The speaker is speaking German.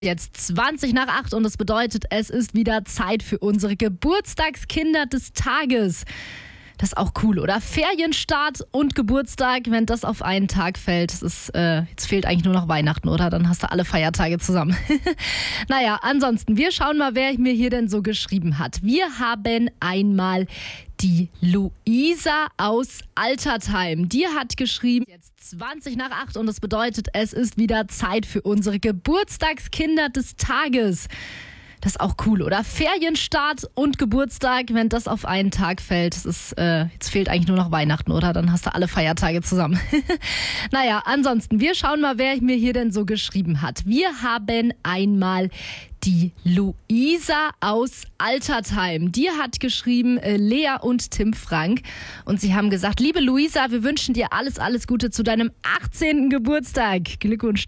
Jetzt 20 nach 8 und das bedeutet, es ist wieder Zeit für unsere Geburtstagskinder des Tages. Das ist auch cool, oder? Ferienstart und Geburtstag, wenn das auf einen Tag fällt. Jetzt fehlt eigentlich nur noch Weihnachten, oder? Dann hast du alle Feiertage zusammen. Naja, ansonsten, wir schauen mal, wer mir hier denn so geschrieben hat. Wir haben einmal die Luisa aus Altertheim. Die hat geschrieben, jetzt 20 nach 8 und das bedeutet, es ist wieder Zeit für unsere Geburtstagskinder des Tages. Das ist auch cool, oder? Ferienstart und Geburtstag, wenn das auf einen Tag fällt. Jetzt fehlt eigentlich nur noch Weihnachten, oder? Dann hast du alle Feiertage zusammen. Naja, ansonsten, wir schauen mal, wer mir hier denn so geschrieben hat. Wir haben einmal die Luisa aus Altertheim. Die hat geschrieben, Lea und Tim Frank. Und sie haben gesagt, liebe Luisa, wir wünschen dir alles Gute zu deinem 18. Geburtstag. Glückwunsch.